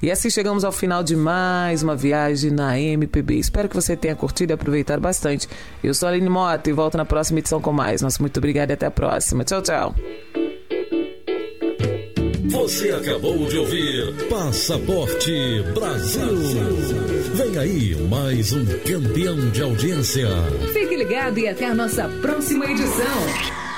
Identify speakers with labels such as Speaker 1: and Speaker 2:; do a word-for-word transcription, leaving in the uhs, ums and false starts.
Speaker 1: E assim chegamos ao final de mais uma viagem na M P B. Espero que você tenha curtido e aproveitado bastante. Eu sou a Aline Mota e volto na próxima edição com mais. Nosso muito obrigado e até a próxima. Tchau, tchau.
Speaker 2: Você acabou de ouvir Passaporte Brasil. Vem aí mais um campeão de audiência.
Speaker 3: Fique ligado e até a nossa próxima edição.